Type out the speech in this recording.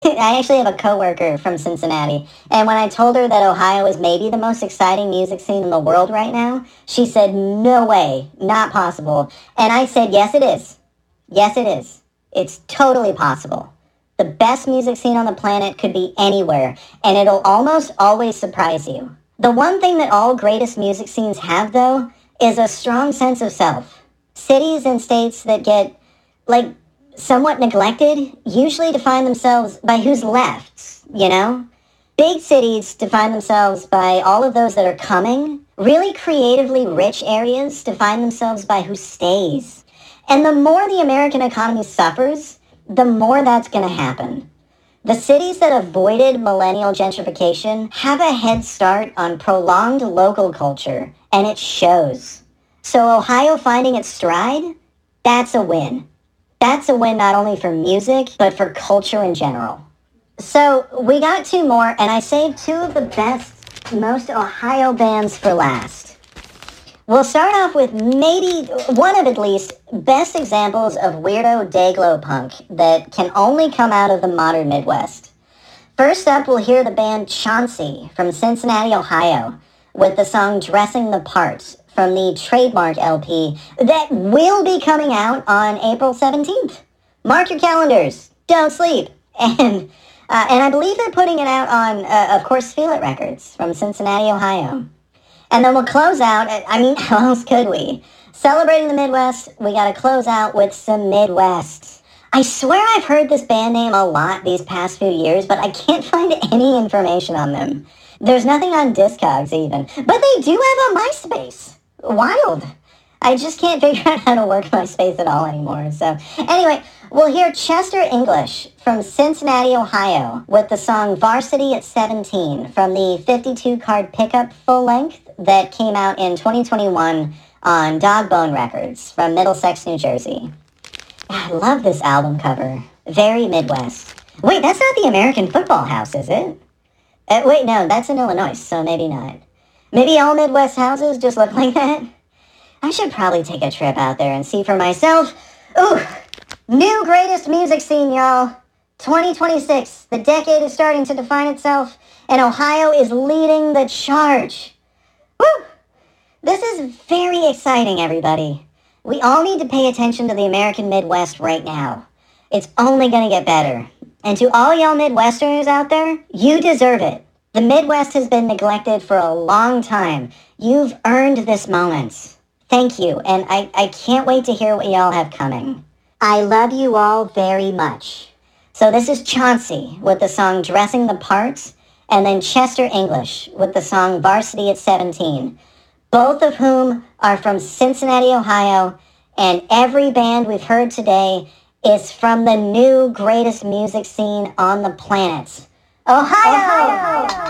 I actually have a coworker from Cincinnati, and when I told her that Ohio is maybe the most exciting music scene in the world right now, she said, "No way, not possible." And I said, "Yes, it is. Yes, it is. It's totally possible. The best music scene on the planet could be anywhere, and it'll almost always surprise you." The one thing that all greatest music scenes have, though, is a strong sense of self. Cities and states that get, like, somewhat neglected usually define themselves by who's left, you know? Big cities define themselves by all of those that are coming. Really creatively rich areas define themselves by who stays. And the more the American economy suffers, the more that's going to happen. The cities that avoided millennial gentrification have a head start on prolonged local culture, and it shows. So Ohio finding its stride, that's a win. That's a win not only for music, but for culture in general. So we got two more, and I saved two of the best, most Ohio bands for last. We'll start off with maybe one of at least best examples of weirdo dayglow punk that can only come out of the modern Midwest. First up, we'll hear the band Chauncey from Cincinnati, Ohio, with the song Dressing the Part from the Trademark LP that will be coming out on April 17th. Mark your calendars. Don't sleep. And I believe they're putting it out on, of course, Feel It Records from Cincinnati, Ohio. And then we'll close out, I mean, how else could we? Celebrating the Midwest, we gotta close out with some Midwest. I swear I've heard this band name a lot these past few years, but I can't find any information on them. There's nothing on Discogs even, but they do have a MySpace. Wild. I just can't figure out how to work MySpace at all anymore. So anyway, we'll hear Chester English from Cincinnati, Ohio, with the song Varsity at 17 from the 52 card pickup full length that came out in 2021 on Dogbone Records from Middlesex, New Jersey. I love this album cover. Very Midwest. Wait, that's not the American Football House, is it? Wait, no, that's in Illinois, so maybe not. Maybe all Midwest houses just look like that? I should probably take a trip out there and see for myself. Ooh, new greatest music scene, y'all. 2026, the decade is starting to define itself, and Ohio is leading the charge. Woo! This is very exciting, everybody. We all need to pay attention to the American Midwest right now. It's only going to get better. And to all y'all Midwesterners out there, you deserve it. The Midwest has been neglected for a long time. You've earned this moment. Thank you, and I can't wait to hear what y'all have coming. I love you all very much. So this is Chauncey with the song Dressing the Part, and then Chester English with the song Varsity at 17, both of whom are from Cincinnati, Ohio, and every band we've heard today is from the new greatest music scene on the planet, Ohio!